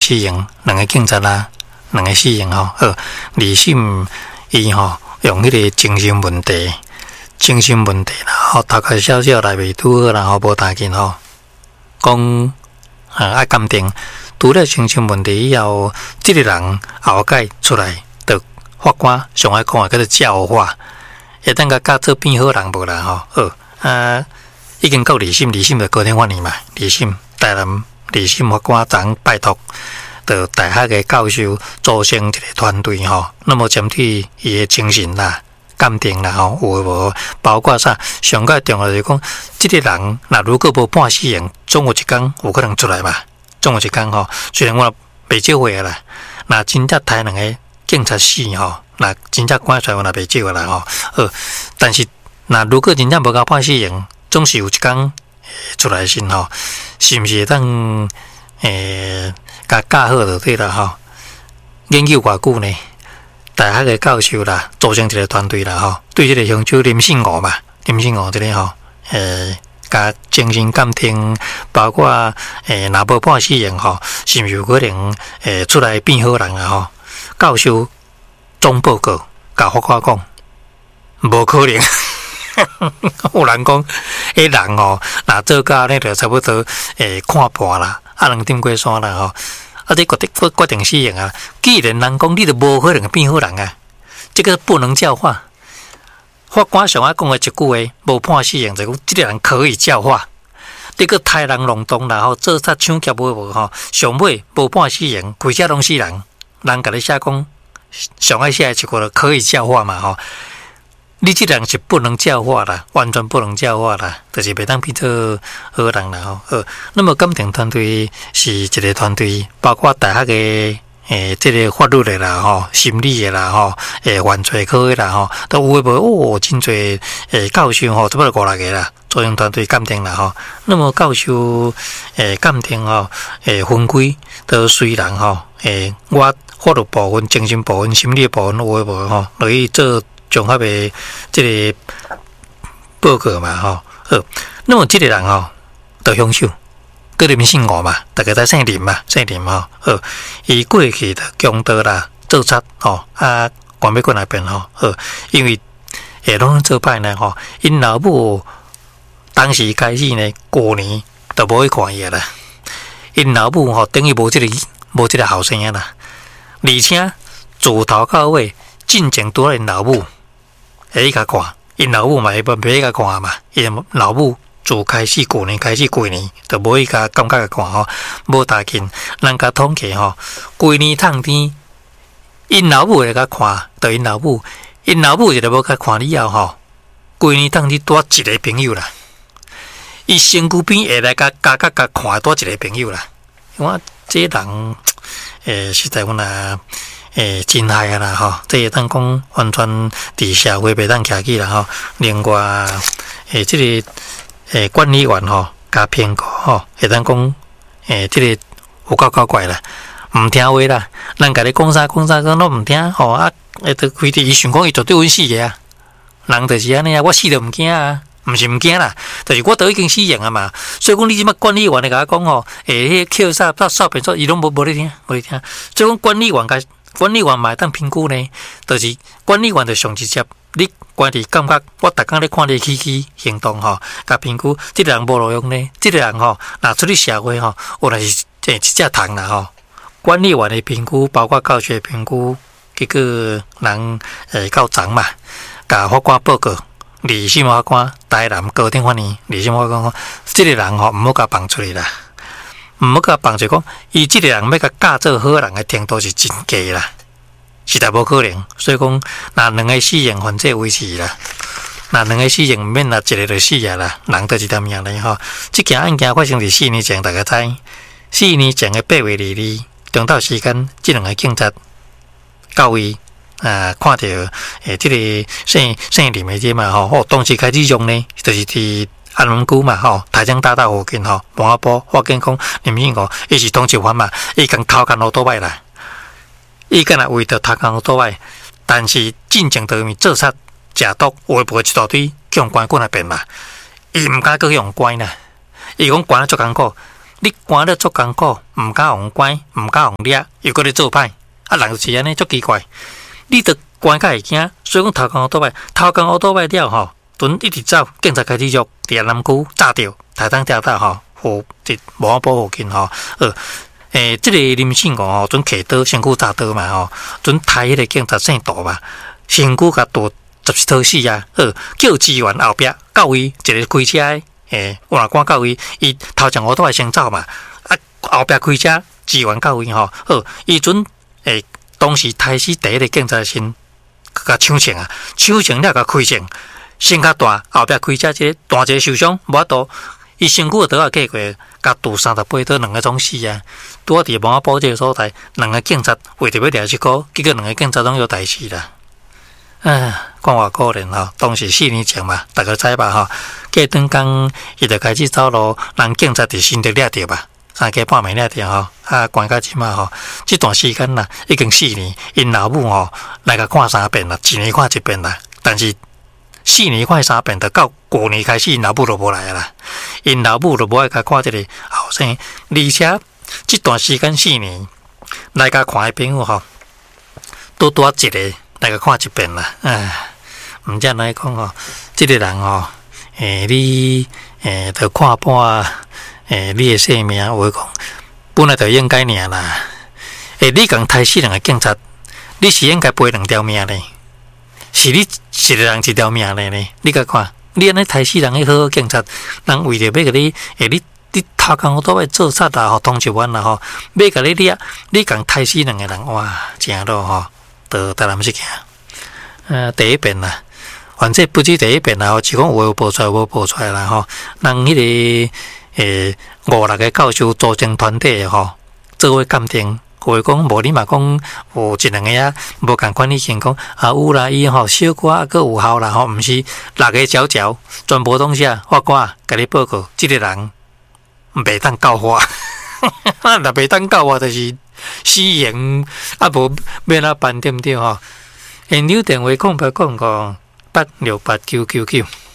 死刑，两个警察啦，两个死刑吼。二审伊吼用迄个精神问题啦，吼头壳少少来未拄好啦，吼无打紧吼，讲爱鉴定，除了精神问题以后，这个人后盖出来，得法官上爱讲叫做教化，会当甲做变好人无啦吼。已经到二审就高等法院嘛，二审台南二审法官昨拜托，就大学的教授组成一个团队吼，那么针对伊的精神啦、鉴定啦吼，有无包括啥？上个重要就是讲，这个人那如果无判死刑，总有一天有可能出来嘛，总有一天吼。虽然我袂少岁啦，那真正杀两个警察死吼，那真正关出来我那袂少啦吼。但是那如果真正无甲判死刑，总是有一天出来先吼，是毋是会当甲教好就对啦吼？研究偌久呢？大学的教授啦，组成一个团队啦吼，对这个凶手林信武这个吼，甲精神鉴定，包括若无判死刑吼，是毋是有可能出来变好人啊吼？教授总报告甲法官讲，无可能。有人讲，迄人吼，若做假呢，就差不多看破啦，两点过山啦吼。你决定死刑啊！既然人讲你就无可能变好人啊，这个不能教化。法官上爱讲的一句话，无判死刑就讲，这个人可以教化。你个杀人弄动然后做啥抢劫无吼，上尾无判死刑，开车拢死人。人甲你写讲，上爱写的一句就可以教化嘛吼。你这人是不能教化啦，完全不能教化啦，就是袂当变做好人啦吼。那么鉴定团队是一个团队，包括大学的这个法律的啦吼，心理的啦吼，犯罪科的啦吼，都有诶无真侪教授吼，差不多5-6个啦，组成团队鉴定啦吼。那么教授鉴定吼，分开都虽然吼，我法律部分、精神部分、心理部分有诶无吼，可以做综合的这个报告嘛吼。那么这个人吼，就凶手，个林姓吴嘛，大家在姓林吼。伊过去的强盗啦、做贼吼，关美国那边吼。因为拢做歹呢吼，因老母当时开始呢，过年就无去看伊啦。因老母吼，等于无这个后生啦，而且自头到尾进前拄因老母。会甲看，因老母嘛会袂甲看嘛，因老母自开始过年，就无伊甲感觉甲看吼，无大紧，人甲统计吼，规年烫天，因老母会甲看，就因老母一个无甲看以后吼，规年烫天多一个朋友啦，伊身躯边会来甲看多一个朋友啦，我这人实在我若。真害啊啦吼，这会当讲完全伫社会袂当徛起啦吼。另外，这个管理员吼加骗过吼，会当讲这个有够怪啦，唔听话啦，人甲你讲啥讲拢唔听吼啊，都规地伊想讲伊绝对稳死个啊，人就是安尼啊，我死都唔惊啊。毋是毋惊啦，就是我都已经死刑啊嘛，所以讲你即摆管理员来甲我讲吼，迄扣哨片说伊拢无咧听，所以讲管理员嘛会当评估呢，就是管理员就上直接，你关伫感觉我逐工咧看你起行动吼，甲评估即个人无路用呢，即个人吼，若出去社会吼，有来是一只虫啦吼。管理员的评估包括教学评估，结果人到昨嘛，甲法官报告。二审法官台南高等法院，二审法官讲，这个人吼，唔好甲放出去啦，唔好甲放出去讲，伊这个人要甲教做好人的程度是真低啦，实在无可能。所以讲，那两个死刑犯这维持啦，那两个死刑唔免那一个就死啊啦，人就是这样嘞吼。这件案件发生伫4年前，大家知，4年前的8月2日，中昼时间，这两个警察到位。看到这个姓林的这嘛吼，当时开始用呢，就是伫安龙区嘛吼，台江大道附近吼，麻坡发现讲林姓吴，伊是通缉犯嘛，伊共偷干乌多摆啦，伊敢若为着偷干乌多摆，但是进前就因为做杀、食毒，有一大堆向关过那边嘛，伊毋敢搁用关啦，伊讲关足艰苦， 你关了足艰苦，毋敢互关，毋敢互掠，又搁咧做歹，人就是安尼足奇怪。你着关甲会惊，所以讲头工乌倒摆了吼，阵一直走，警察开始约伫南区炸掉，台东调到吼，互伫无法保护近吼，即个林姓吼，阵摕刀身躯扎刀嘛吼，阵杀迄个警察姓杜嘛，身躯甲剁11刀死啊，叫支援后壁到位一个开车的，有若赶到位，伊头前乌倒摆先走嘛，后壁开车支援到位吼，伊阵当时杀死第一个警察先甲抢枪啊，抢枪了甲开枪，身较大，后壁开车一个大一个受伤，无法度，伊身躯的刀也过过，甲剁38刀，两个总死啊！拄啊伫毛堡这个所在，两个警察为着要掠一个，结果两个警察拢有代志啦。看偌可怜吼，当时4年前嘛，大家知吧吼？过顿工伊就开始走路，人警察伫新竹掠着吧。3加半暝掠着吼，关到即嘛吼，即段时间啦，已经4年，因老母吼来甲看3遍啦，1年看1遍啦，但是4年看3遍，就到过年开始，因老母就无来啦。因老母就无爱甲看即个后生，而且即段时间4年来甲看的朋友吼，多一个来甲看1遍啦。毋则来讲吼，即个人吼，你着看半。你的性命，我讲本来就应该赢啦。你共杀死2个警察，你是应该赔2条命嘞。是你一个人1条命嘞呢？你甲看，你安尼杀死人个好警察，人为着要甲你，你头工我倒来做贼啦，吼，通缉完啦吼，要甲你掠，你共杀死2个人，哇，真咯吼，就台南是行。第一遍啦，反正不止第一遍啦，是讲有报出来，无报出来啦吼，人迄个。5、6个教授组成团体吼，做伙鉴定，话讲无你嘛讲有1、2个啊，无共管理性讲有啦，伊吼小可佫有效啦吼，毋是6个条条全部东西啊，法官甲你报告，即个人袂当教化，若袂当教化，就是死刑，无要哪办对毋对吼？电话0805868999。